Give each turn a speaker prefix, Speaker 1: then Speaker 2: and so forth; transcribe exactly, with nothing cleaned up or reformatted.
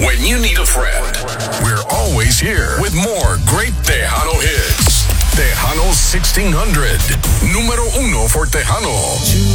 Speaker 1: When you need a friend, we're always here with more great Tejano hits. Tejano sixteen hundred, número uno for Tejano.